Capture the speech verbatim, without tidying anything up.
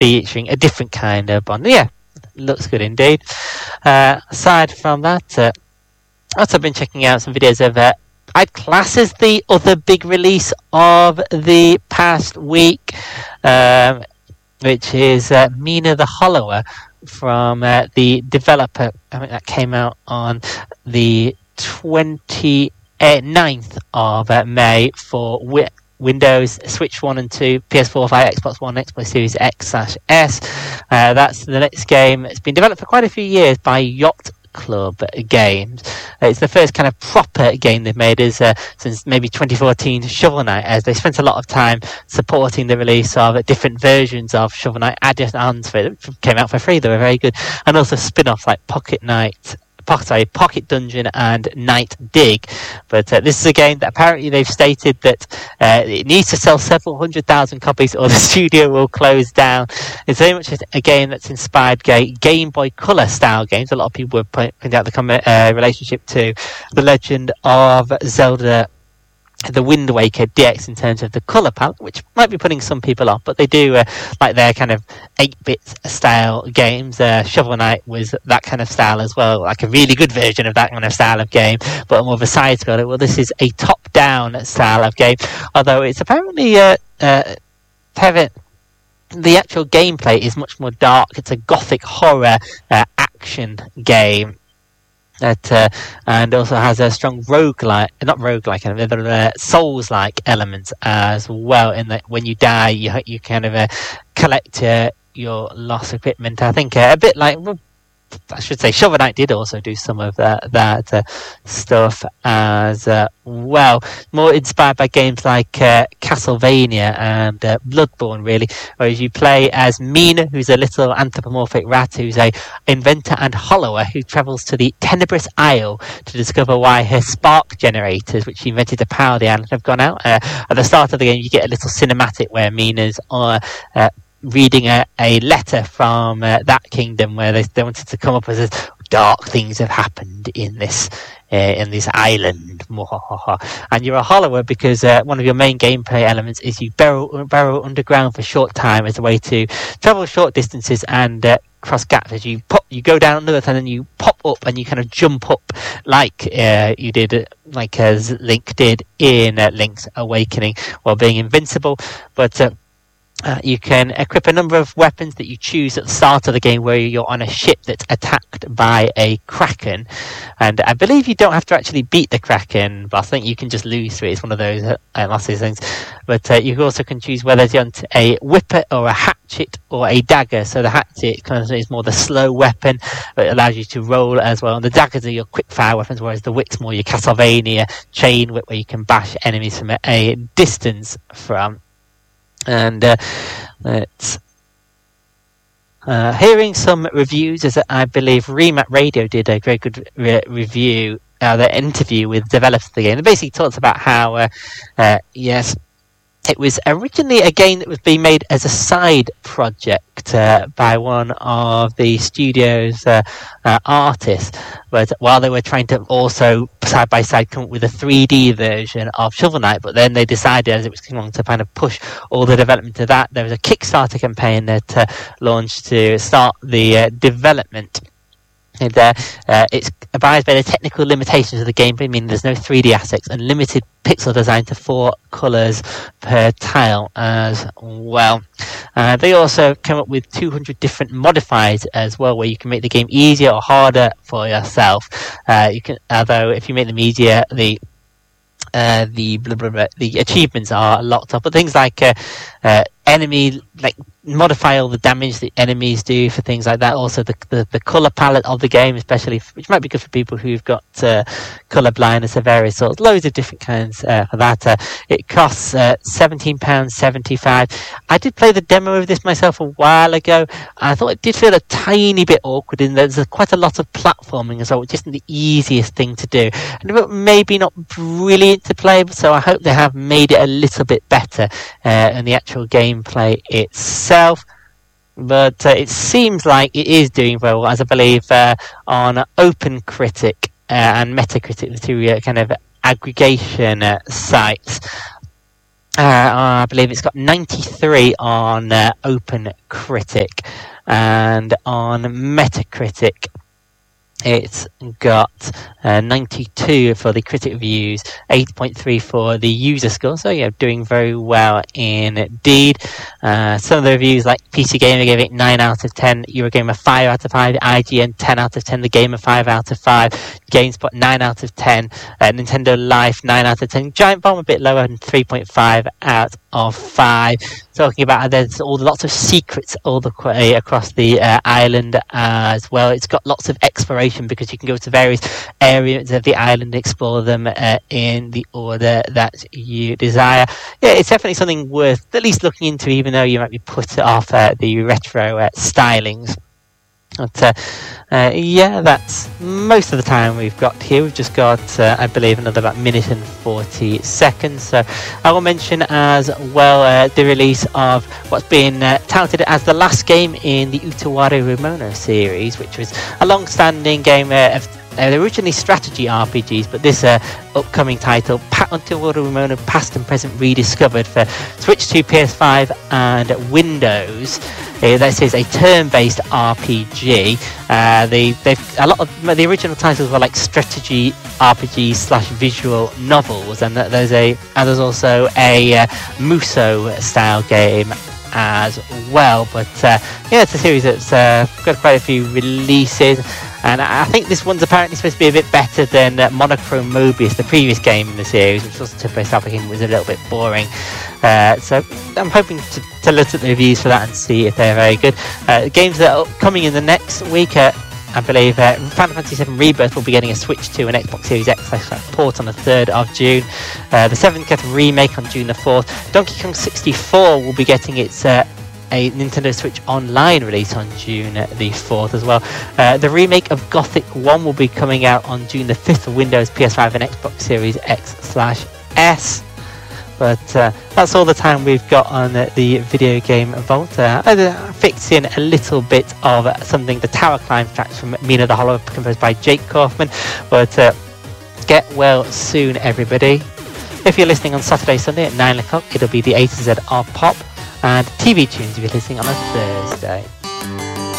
featuring a different kind of Bond. Yeah, looks good indeed. Uh, aside from that, uh, also been checking out some videos of uh, I'd class as the other big release of the past week, um, which is uh, Mina the Hollower from uh, the developer. I mean, that came out on the twenty-ninth of uh, May for wi- Windows, Switch one and two, P S four, five, Xbox One, Xbox Series X slash S. Uh, that's the next game. It's been developed for quite a few years by Yacht Club Games. Uh, it's the first kind of proper game they've made is, uh, since maybe twenty fourteen Shovel Knight, as they spent a lot of time supporting the release of uh, different versions of Shovel Knight add-ons for it. It came out for free. They were very good. And also spin-offs like Pocket Knight, Pocket, sorry, Pocket Dungeon and Night Dig. But uh, this is a game that apparently they've stated that uh, it needs to sell several hundred thousand copies or the studio will close down. It's very much a game that's inspired ga- Game Boy Color style games. A lot of people were pointing out the com- uh, relationship to The Legend of Zelda The Wind Waker D X in terms of the colour palette, which might be putting some people off, but they do uh, like their kind of eight-bit style games. Uh, Shovel Knight was that kind of style as well, like a really good version of that kind of style of game, but more of a side-scroller. Well, this is a top-down style of game, although it's apparently uh, uh, having the actual gameplay is much more dark. It's a gothic horror uh, action game. That, uh, and also has a strong roguelike, not roguelike, uh, Souls-like elements as well, in that when you die, you you kind of uh, collect uh, your lost equipment. I think uh, a bit like, well, I should say, Shovel Knight did also do some of that, that uh, stuff as uh, well. More inspired by games like uh, Castlevania and uh, Bloodborne, really, whereas you play as Mina, who's a little anthropomorphic rat who's a inventor and hollower who travels to the Tenebrous Isle to discover why her spark generators, which she invented to power the island, have gone out. Uh, at the start of the game, you get a little cinematic where Mina's uh, uh, reading a, a letter from uh, that kingdom where they, they wanted to come up with dark things have happened in this uh, in this island, and you're a hollower because uh, one of your main gameplay elements is you burrow burrow underground for a short time as a way to travel short distances and uh, cross gaps. As you pop, you go down under the and then you pop up and you kind of jump up like uh, you did, like as Link did in uh, Link's Awakening, while being invincible, but. Uh, Uh, you can equip a number of weapons that you choose at the start of the game where you're on a ship that's attacked by a Kraken. And I believe you don't have to actually beat the Kraken, but I think you can just lose through it. It's one of those uh, lots of things. But uh, you also can choose whether you want a whippet or a hatchet or a dagger. So the hatchet kind of is more the slow weapon, but it allows you to roll as well. And the daggers are your quick fire weapons, whereas the whip's more your Castlevania chain whip where you can bash enemies from a, a distance from. And uh, it's uh, hearing some reviews, as I believe Remat Radio did a very good re- review, uh, the interview with developers of the game. It basically talks about how, uh, uh, yes, it was originally a game that was being made as a side project uh, by one of the studio's uh, uh, artists, but while they were trying to also side by side come up with a three D version of Shovel Knight, but then they decided as it was going along to kind of push all the development to that. There was a Kickstarter campaign that uh, launched to start the uh, development. And, uh, uh, it's abides by the technical limitations of the gameplay, meaning there's no three D assets and limited pixel design to four colours per tile as well. Uh, they also come up with two hundred different modifiers as well, where you can make the game easier or harder for yourself. Uh, you can, although if you make them easier, the uh, the blah, blah, blah, the achievements are locked up. But things like uh, uh, enemy, like modify all the damage the enemies do for things like that. Also the the, the colour palette of the game, especially, which might be good for people who've got uh, colour blindness of various sorts. Loads of different kinds uh, for that. Uh, it costs uh, seventeen pounds seventy-five. I did play the demo of this myself a while ago. I thought it did feel a tiny bit awkward in that there's quite a lot of platforming as well, which isn't the easiest thing to do. And maybe not brilliant to play, so I hope they have made it a little bit better uh, in the actual gameplay itself. But uh, it seems like it is doing very well, as I believe uh, on OpenCritic uh, and Metacritic, the two uh, kind of aggregation uh, sites. Uh, I believe it's got ninety-three on uh, OpenCritic, and on Metacritic it's got uh, ninety-two for the critic reviews, eight point three for the user score. So yeah, doing very well indeed. Uh, some of the reviews, like P C Gamer gave it nine out of ten, Eurogamer five out of five, I G N ten out of ten, The Gamer five out of five, GameSpot nine out of ten, uh, Nintendo Life nine out of ten, Giant Bomb a bit lower, and three point five out of five. Talking about how there's all lots of secrets all the way across the uh, island as well. It's got lots of exploration because you can go to various areas of the island and explore them uh, in the order that you desire. Yeah, it's definitely something worth at least looking into, even though you might be put off uh, the retro uh, stylings. But uh, uh, yeah, that's most of the time we've got here. We've just got, uh, I believe, another about minute and forty seconds. So I will mention as well uh, the release of what's been uh, touted as the last game in the Utawari Ramono series, which was a long-standing game uh, of Uh, originally strategy R P Gs, but this uh, upcoming title, pa- Utawari Ramono Past and Present Rediscovered, for Switch two, P S five and Windows. Uh, this is a turn-based R P G. Uh, they, they've a lot of the original titles were like strategy R P Gs slash visual novels, and there's a and there's also a uh, Muso style game as well. But uh, yeah, it's a series that's uh, got quite a few releases, and I think this one's apparently supposed to be a bit better than uh, Monochrome Mobius, the previous game in the series, which also took place after him, was a little bit boring. Uh, so I'm hoping to, to look at the reviews for that and see if they're very good. Uh, games that are coming in the next week, uh, I believe uh, Final Fantasy seven Rebirth will be getting a Switch two and Xbox Series X port on the third of June. Uh, the seventh get a remake on June the fourth. Donkey Kong sixty-four will be getting its uh, a Nintendo Switch Online release on June the fourth as well. Uh, the remake of Gothic one will be coming out on June the fifth for Windows, P S five and Xbox Series X slash S. But uh, that's all the time we've got on uh, the Video Game Vault. Uh, I uh, fixed in a little bit of uh, something, the Tower Climb tracks from Mina the Hollow, composed by Jake Kaufman. But uh, get well soon, everybody. If you're listening on Saturday, Sunday at nine o'clock, it'll be the A to Z of Pop and T V Tunes if you're listening on a Thursday.